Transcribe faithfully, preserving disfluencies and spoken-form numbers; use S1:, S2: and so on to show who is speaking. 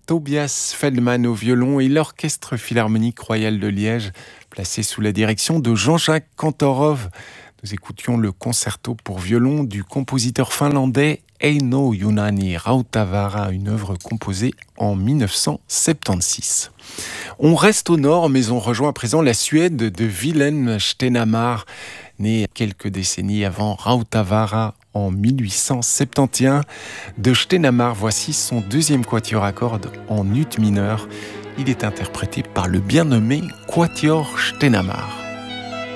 S1: Tobias Feldman au violon et l'Orchestre Philharmonique Royal de Liège, placé sous la direction de Jean-Jacques Kantorov. Nous écoutions le concerto pour violon du compositeur finlandais Eino Junani Rautavaara, une œuvre composée en dix-neuf cent soixante-seize. On reste au nord, mais on rejoint à présent la Suède de Wilhelm Stenhammar, né quelques décennies avant Rautavaara en mille huit cent soixante et onze. De Stenhammar, voici son deuxième quatuor à cordes en ut mineur. Il est interprété par le bien nommé Quatuor Stenhammar.